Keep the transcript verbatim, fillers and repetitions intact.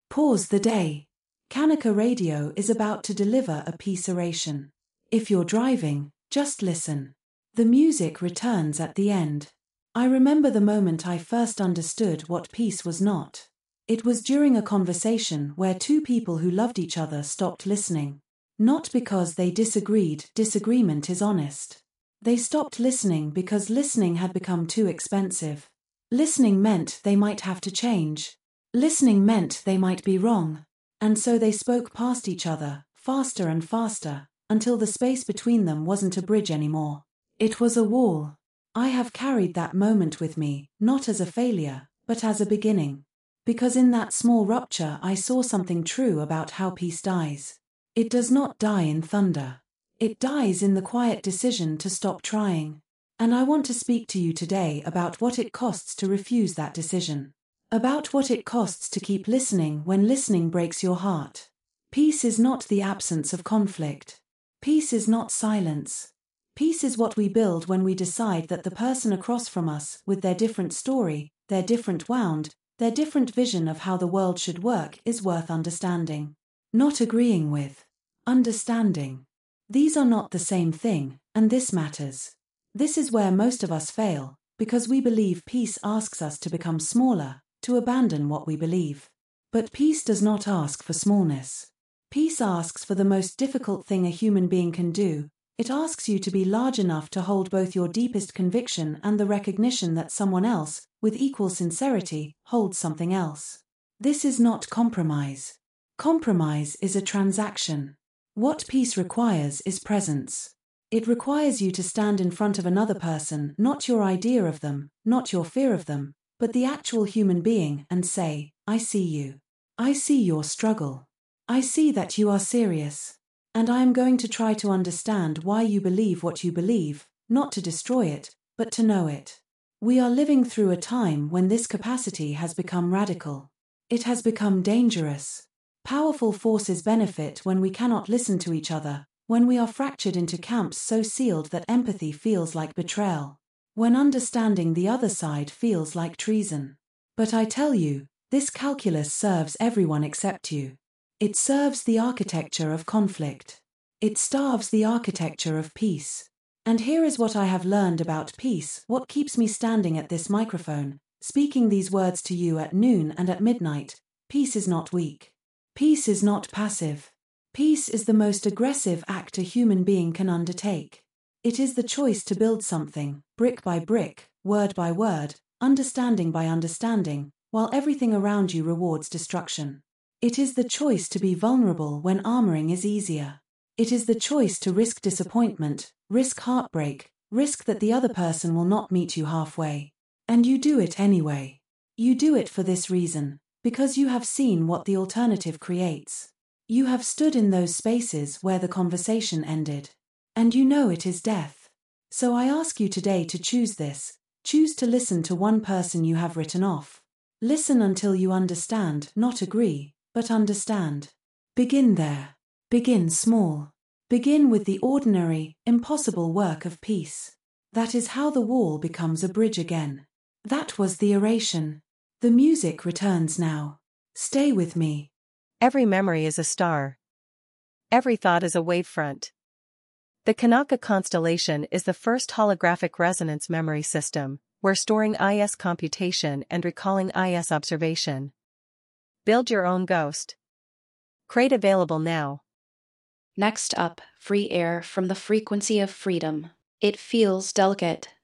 Pause the day. Kanaka Radio is about to deliver a peace oration. If you're driving, just listen. The music returns at the end. I remember the moment I first understood what peace was not. It was during a conversation where two people who loved each other stopped listening. Not because they disagreed, disagreement is honest. They stopped listening because listening had become too expensive. Listening meant they might have to change. Listening meant they might be wrong. And so they spoke past each other, faster and faster, until the space between them wasn't a bridge anymore. It was a wall. I have carried that moment with me, not as a failure, but as a beginning. Because in that small rupture I saw something true about how peace dies. It does not die in thunder. It dies in the quiet decision to stop trying. And I want to speak to you today about what it costs to refuse that decision. About what it costs to keep listening when listening breaks your heart. Peace is not the absence of conflict. Peace is not silence. Peace is what we build when we decide that the person across from us, with their different story, their different wound, their different vision of how the world should work, is worth understanding. Not agreeing with. Understanding. These are not the same thing, and this matters. This is where most of us fail, because we believe peace asks us to become smaller, to abandon what we believe. But peace does not ask for smallness. Peace asks for the most difficult thing a human being can do. It asks you to be large enough to hold both your deepest conviction and the recognition that someone else, with equal sincerity, holds something else. This is not compromise. Compromise is a transaction. What peace requires is presence. It requires you to stand in front of another person, not your idea of them, not your fear of them, but the actual human being, and say, I see you. I see your struggle. I see that you are serious. And I am going to try to understand why you believe what you believe, not to destroy it, but to know it. We are living through a time when this capacity has become radical. It has become dangerous. Powerful forces benefit when we cannot listen to each other, when we are fractured into camps so sealed that empathy feels like betrayal, when understanding the other side feels like treason. But I tell you, this calculus serves everyone except you. It serves the architecture of conflict. It starves the architecture of peace. And here is what I have learned about peace, what keeps me standing at this microphone, speaking these words to you at noon and at midnight. Peace is not weak. Peace is not passive. Peace is the most aggressive act a human being can undertake. It is the choice to build something, brick by brick, word by word, understanding by understanding, while everything around you rewards destruction. It is the choice to be vulnerable when armoring is easier. It is the choice to risk disappointment, risk heartbreak, risk that the other person will not meet you halfway. And you do it anyway. You do it for this reason, because you have seen what the alternative creates. You have stood in those spaces where the conversation ended. And you know it is death. So I ask you today to choose this. Choose to listen to one person you have written off. Listen until you understand, not agree, but understand. Begin there. Begin small. Begin with the ordinary, impossible work of peace. That is how the wall becomes a bridge again. That was the oration. The music returns now. Stay with me. Every memory is a star. Every thought is a wavefront. The Kanaka constellation is the first holographic resonance memory system, where storing I S computation and recalling I S observation. Build your own ghost. Crate available now. Next up, free air from the frequency of freedom. It feels delicate,